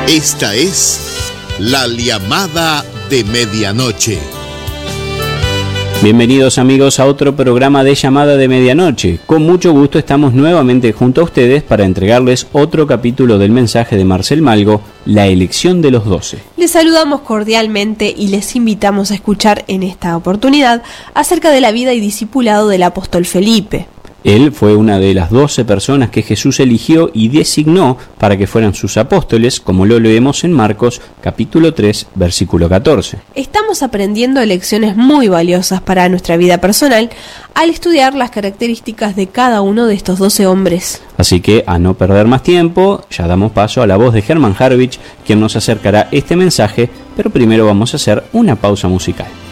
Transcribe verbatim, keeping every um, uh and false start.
Esta es la llamada de medianoche. Bienvenidos amigos a otro programa de Llamada de Medianoche. Con mucho gusto estamos nuevamente junto a ustedes para entregarles otro capítulo del mensaje de Marcel Malgo, La elección de los doce. Les saludamos cordialmente y les invitamos a escuchar en esta oportunidad acerca de la vida y discipulado del apóstol Felipe. Él fue una de las doce personas que Jesús eligió y designó para que fueran sus apóstoles, como lo leemos en Marcos capítulo tres, versículo catorce. Estamos aprendiendo lecciones muy valiosas para nuestra vida personal al estudiar las características de cada uno de estos doce hombres. Así que, a no perder más tiempo, ya damos paso a la voz de Germán Harvich, quien nos acercará este mensaje, pero primero vamos a hacer una pausa musical.